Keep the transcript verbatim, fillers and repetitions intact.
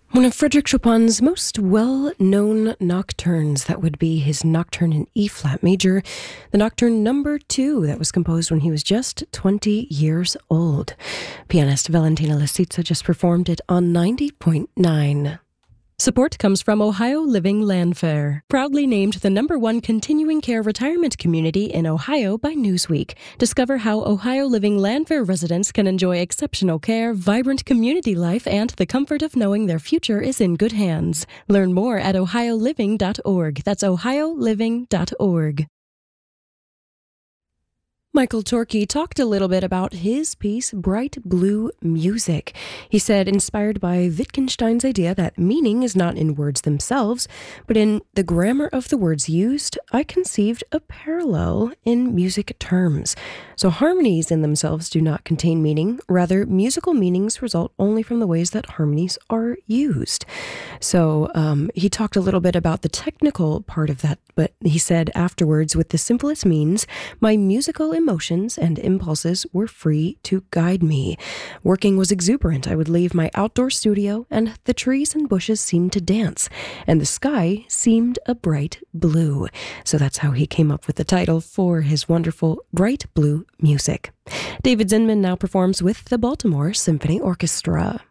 One of Frédéric Chopin's most well-known nocturnes, that would be his Nocturne in E-flat major, the Nocturne number two that was composed when he was just twenty years old. Pianist Valentina Lisitsa just performed it on ninety point nine. Support comes from Ohio Living Landfair, proudly named the number one continuing care retirement community in Ohio by Newsweek. Discover how Ohio Living Landfair residents can enjoy exceptional care, vibrant community life, and the comfort of knowing their future is in good hands. Learn more at ohio living dot org. That's ohio living dot org. Michael Torke talked a little bit about his piece, Bright Blue Music. He said, inspired by Wittgenstein's idea that meaning is not in words themselves, but in the grammar of the words used, I conceived a parallel in music terms. So harmonies in themselves do not contain meaning. Rather, musical meanings result only from the ways that harmonies are used. So um, he talked a little bit about the technical part of that, but he said afterwards, with the simplest means, my musical emotions and impulses were free to guide me. Working was exuberant. I would leave my outdoor studio, and the trees and bushes seemed to dance, and the sky seemed a bright blue. So that's how he came up with the title for his wonderful Bright Blue Music. David Zinman now performs with the Baltimore Symphony Orchestra.